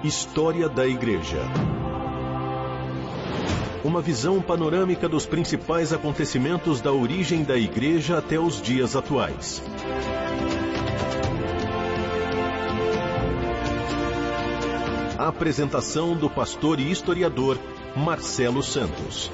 História da Igreja. Uma visão panorâmica dos principais acontecimentos da origem da Igreja até os dias atuais. A apresentação do pastor e historiador Marcelo Santos.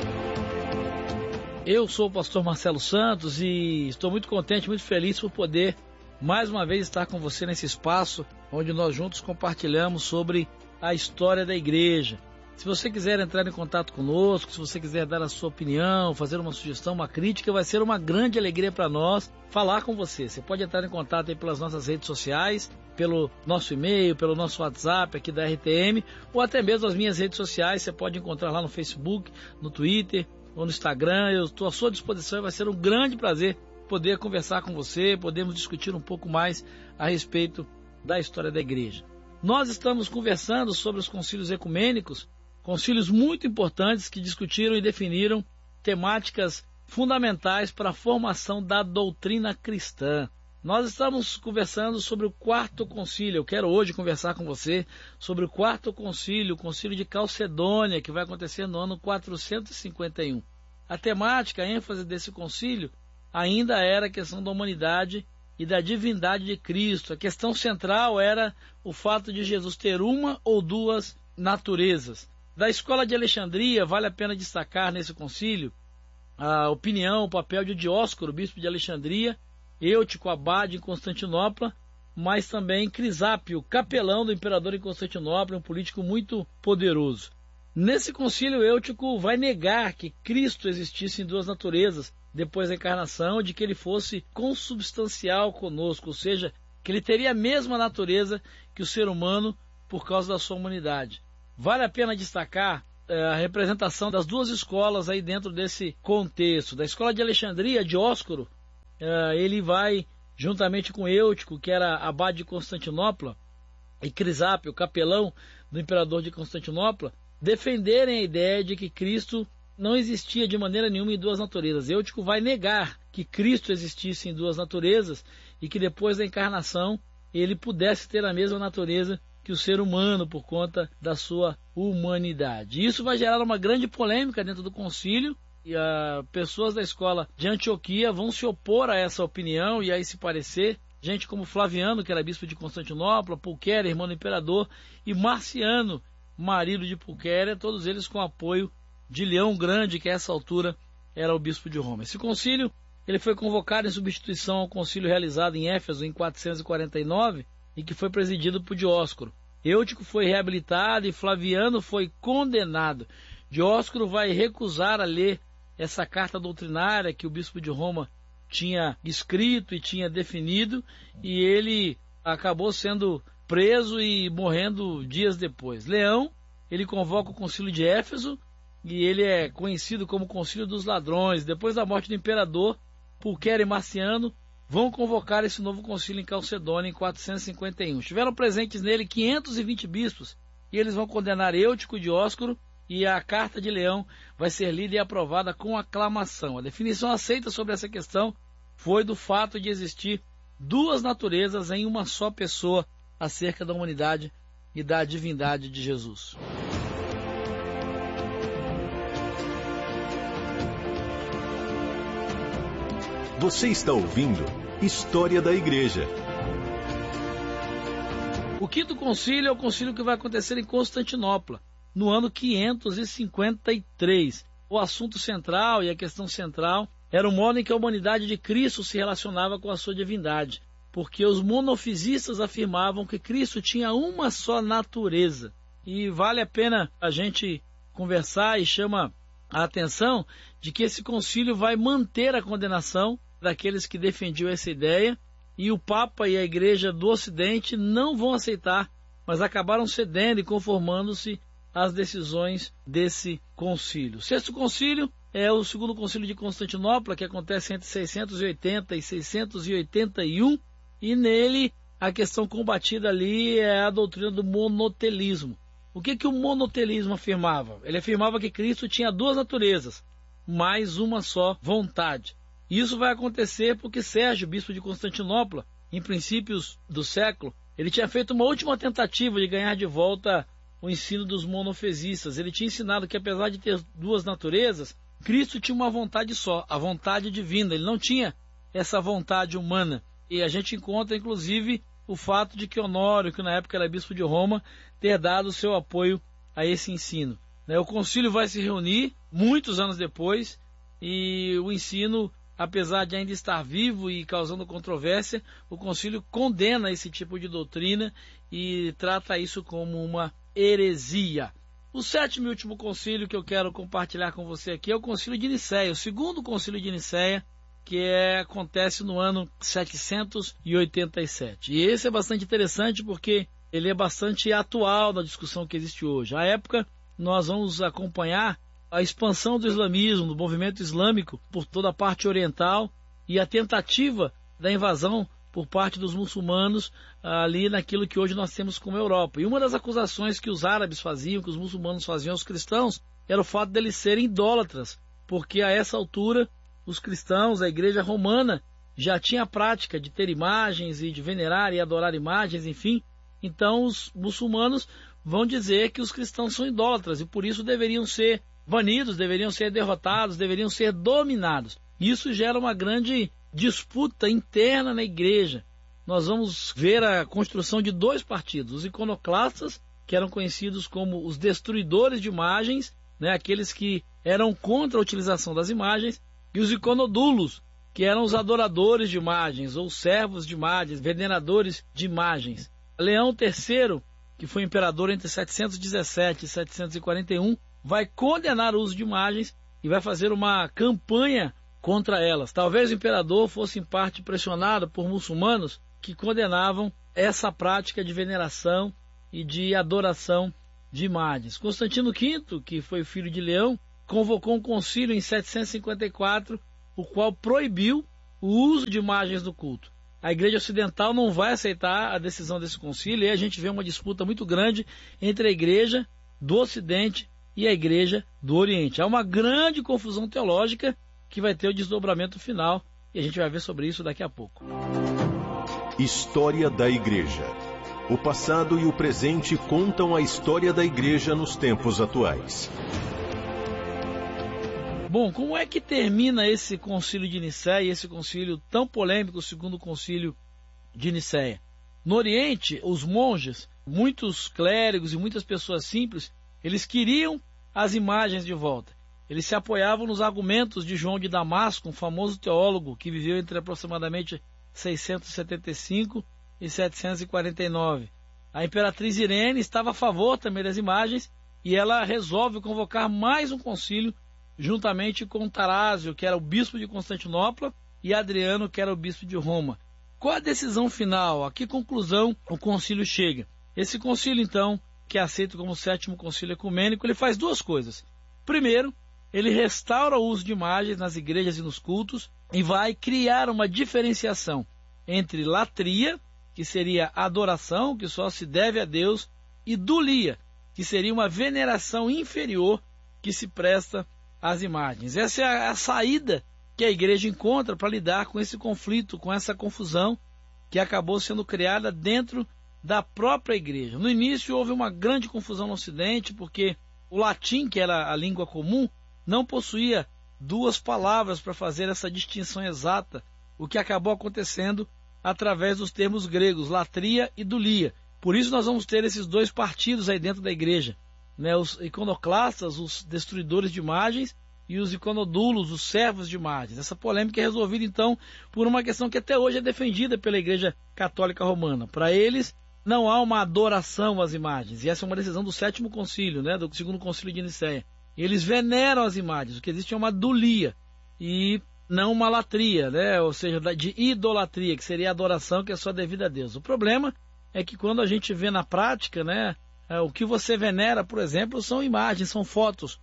Eu sou o pastor Marcelo Santos e estou muito contente, muito feliz por poder mais uma vez estar com você nesse espaço onde nós juntos compartilhamos sobre a história da igreja. Se você quiser entrar em contato conosco, se você quiser dar a sua opinião, fazer uma sugestão, uma crítica, vai ser uma grande alegria para nós falar com você. Você pode entrar em contato aí pelas nossas redes sociais, pelo nosso e-mail, pelo nosso WhatsApp aqui da RTM, ou até mesmo as minhas redes sociais. Você pode encontrar lá no Facebook, no Twitter ou no Instagram. Eu estou à sua disposição e vai ser um grande prazer poder conversar com você, podemos discutir um pouco mais a respeito da história da igreja. Nós estamos conversando sobre os concílios ecumênicos, concílios muito importantes que discutiram e definiram temáticas fundamentais para a formação da doutrina cristã. Nós estamos conversando sobre o quarto concílio. Eu quero hoje conversar com você sobre o quarto concílio, o concílio de Calcedônia, que vai acontecer no ano 451. A temática, a ênfase desse concílio ainda era a questão da humanidade e da divindade de Cristo. A questão central era o fato de Jesus ter uma ou duas naturezas. Da escola de Alexandria, vale a pena destacar nesse concílio a opinião, o papel de Dióscoro, bispo de Alexandria, Eutico, abade em Constantinopla, mas também Crisápio, capelão do imperador em Constantinopla, um político muito poderoso. Nesse concílio, Eutico vai negar que Cristo existisse em duas naturezas depois da encarnação, de que ele fosse consubstancial conosco, ou seja, que ele teria a mesma natureza que o ser humano por causa da sua humanidade. Vale a pena destacar a representação das duas escolas aí dentro desse contexto. Da escola de Alexandria, Dióscoro, ele vai, juntamente com Eutico, que era abade de Constantinopla, e Crisápio, capelão do imperador de Constantinopla, defenderem a ideia de que Cristo não existia de maneira nenhuma em duas naturezas. Eutico vai negar que Cristo existisse em duas naturezas e que depois da encarnação ele pudesse ter a mesma natureza que o ser humano por conta da sua humanidade. Isso vai gerar uma grande polêmica dentro do concílio e pessoas da escola de Antioquia vão se opor a essa opinião e a esse parecer. Gente como Flaviano, que era bispo de Constantinopla, Pulquéria, irmão do imperador, e Marciano, marido de Pulquéria, todos eles com apoio de Leão Grande, que a essa altura era o bispo de Roma. Esse concílio ele foi convocado em substituição ao concílio realizado em Éfeso em 449 e que foi presidido por Dióscoro. Eutico foi reabilitado e Flaviano foi condenado. Dióscoro vai recusar a ler essa carta doutrinária que o bispo de Roma tinha escrito e tinha definido, e ele acabou sendo preso e morrendo dias depois. Leão, ele convoca o concílio de Éfeso, e ele é conhecido como Concílio dos Ladrões. Depois da morte do imperador, Pulquéria e Marciano vão convocar esse novo concílio em Calcedônia em 451. Estiveram presentes nele 520 bispos, e eles vão condenar Eutico e Dióscoro, e a carta de Leão vai ser lida e aprovada com aclamação. A definição aceita sobre essa questão foi do fato de existir duas naturezas em uma só pessoa acerca da humanidade e da divindade de Jesus. Você está ouvindo História da Igreja. O quinto concílio é o concílio que vai acontecer em Constantinopla, no ano 553. O assunto central e a questão central era o modo em que a humanidade de Cristo se relacionava com a sua divindade, porque os monofisistas afirmavam que Cristo tinha uma só natureza. E vale a pena a gente conversar e chama a atenção de que esse concílio vai manter a condenação daqueles que defendiam essa ideia, e o Papa e a Igreja do Ocidente não vão aceitar, mas acabaram cedendo e conformando-se às decisões desse concílio. O sexto concílio é o segundo concílio de Constantinopla, que acontece entre 680 e 681, e nele a questão combatida ali é a doutrina do monotelismo. O que o monotelismo afirmava? Ele afirmava que Cristo tinha duas naturezas, mais uma só vontade. Isso vai acontecer porque Sérgio, bispo de Constantinopla, em princípios do século, ele tinha feito uma última tentativa de ganhar de volta o ensino dos monofisistas. Ele tinha ensinado que, apesar de ter duas naturezas, Cristo tinha uma vontade só, a vontade divina. Ele não tinha essa vontade humana. E a gente encontra, inclusive, o fato de que Honório, que na época era bispo de Roma, ter dado o seu apoio a esse ensino. O concílio vai se reunir muitos anos depois, e o ensino, apesar de ainda estar vivo e causando controvérsia, o concílio condena esse tipo de doutrina e trata isso como uma heresia. O sétimo e último concílio que eu quero compartilhar com você aqui é o concílio de Nicéia, o segundo concílio de Nicéia, que acontece no ano 787. E esse é bastante interessante porque ele é bastante atual na discussão que existe hoje. À época, nós vamos acompanhar a expansão do islamismo, do movimento islâmico por toda a parte oriental e a tentativa da invasão por parte dos muçulmanos ali naquilo que hoje nós temos como Europa. E uma das acusações que os árabes faziam, que os muçulmanos faziam aos cristãos, era o fato deles serem idólatras, porque a essa altura os cristãos, a igreja romana, já tinha a prática de ter imagens e de venerar e adorar imagens, enfim. Então os muçulmanos vão dizer que os cristãos são idólatras e por isso deveriam ser banidos, deveriam ser derrotados, deveriam ser dominados. Isso gera uma grande disputa interna na igreja. Nós vamos ver a construção de dois partidos, os iconoclastas, que eram conhecidos como os destruidores de imagens, aqueles que eram contra a utilização das imagens, e os iconodulos, que eram os adoradores de imagens, ou servos de imagens, veneradores de imagens. Leão III, que foi imperador entre 717 e 741, vai condenar o uso de imagens e vai fazer uma campanha contra elas. Talvez o imperador fosse em parte pressionado por muçulmanos que condenavam essa prática de veneração e de adoração de imagens. Constantino V, que foi filho de Leão, convocou um concílio em 754, o qual proibiu o uso de imagens no culto. A Igreja Ocidental não vai aceitar a decisão desse concílio e a gente vê uma disputa muito grande entre a Igreja do Ocidente e a Igreja do Oriente. Há uma grande confusão teológica que vai ter o desdobramento final e a gente vai ver sobre isso daqui a pouco. História da Igreja. O passado e o presente contam a história da Igreja nos tempos atuais. Bom, como é que termina esse concílio de Nicéia, esse concílio tão polêmico, o segundo concílio de Nicéia? No Oriente, os monges, muitos clérigos e muitas pessoas simples, eles queriam as imagens de volta. Eles se apoiavam nos argumentos de João de Damasco, um famoso teólogo que viveu entre aproximadamente 675 e 749. A imperatriz Irene estava a favor também das imagens e ela resolve convocar mais um concílio juntamente com Tarásio, que era o bispo de Constantinopla, e Adriano, que era o bispo de Roma. Qual a decisão final? A que conclusão o concílio chega? Esse concílio, então, que é aceito como o sétimo concílio ecumênico, ele faz duas coisas. Primeiro, ele restaura o uso de imagens nas igrejas e nos cultos e vai criar uma diferenciação entre latria, que seria adoração, que só se deve a Deus, e dulia, que seria uma veneração inferior que se presta às imagens. Essa é a saída que a igreja encontra para lidar com esse conflito, com essa confusão que acabou sendo criada dentro da própria igreja. No início houve uma grande confusão no Ocidente, porque o latim, que era a língua comum, não possuía duas palavras para fazer essa distinção exata, o que acabou acontecendo através dos termos gregos, latria e dulia. Por isso nós vamos ter esses dois partidos aí dentro da igreja, os iconoclastas, os destruidores de imagens, e os iconodulos, os servos de imagens. Essa polêmica é resolvida então por uma questão que até hoje é defendida pela Igreja Católica Romana. Para eles não há uma adoração às imagens, e essa é uma decisão do sétimo concílio, do segundo concílio de Nicéia. Eles veneram as imagens, o que existe é uma dulia e não uma latria, ou seja, de idolatria, que seria a adoração que é só devida a Deus. O problema é que quando a gente vê na prática, o que você venera, por exemplo, são imagens, são fotos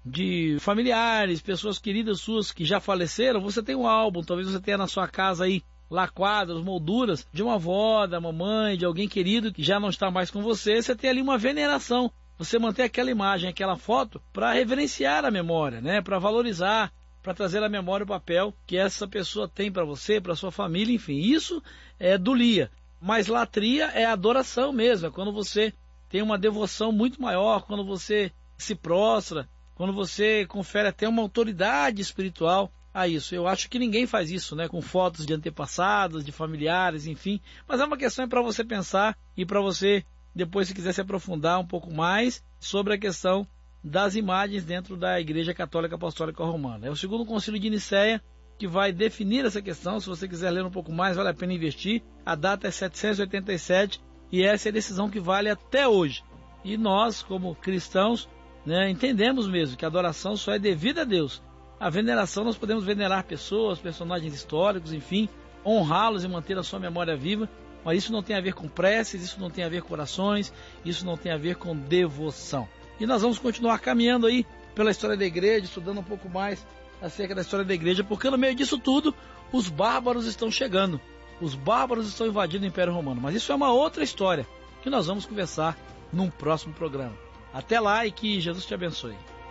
de familiares, pessoas queridas suas que já faleceram. Você tem um álbum, talvez você tenha na sua casa aí lá quadros, molduras de uma avó, da mamãe, de alguém querido que já não está mais com você. Você tem ali uma veneração. Você mantém aquela imagem, aquela foto para reverenciar a memória, para valorizar, para trazer à memória o papel que essa pessoa tem para você, para sua família, enfim. Isso é dulia. Mas latria é adoração mesmo, é quando você tem uma devoção muito maior, quando você se prostra, quando você confere até uma autoridade espiritual a isso. Eu acho que ninguém faz isso, né, com fotos de antepassados, de familiares, enfim. Mas é uma questão para você pensar e para você, depois, se quiser se aprofundar um pouco mais sobre a questão das imagens dentro da Igreja Católica Apostólica Romana. É o segundo concílio de Nicéia que vai definir essa questão. Se você quiser ler um pouco mais, vale a pena investir. A data é 787 e essa é a decisão que vale até hoje. E nós, como cristãos, né, entendemos mesmo que a adoração só é devida a Deus. A veneração, nós podemos venerar pessoas, personagens históricos, enfim, honrá-los e manter a sua memória viva, mas isso não tem a ver com preces, isso não tem a ver com orações, isso não tem a ver com devoção. E nós vamos continuar caminhando aí pela história da igreja, estudando um pouco mais acerca da história da igreja, porque no meio disso tudo, os bárbaros estão chegando. Os bárbaros estão invadindo o Império Romano. Mas isso é uma outra história que nós vamos conversar num próximo programa. Até lá e que Jesus te abençoe.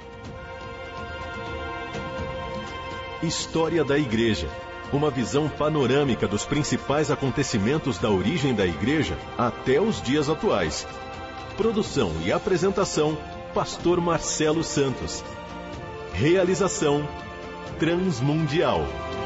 História da Igreja. Uma visão panorâmica dos principais acontecimentos da origem da Igreja até os dias atuais. Produção e apresentação, Pastor Marcelo Santos. Realização Transmundial.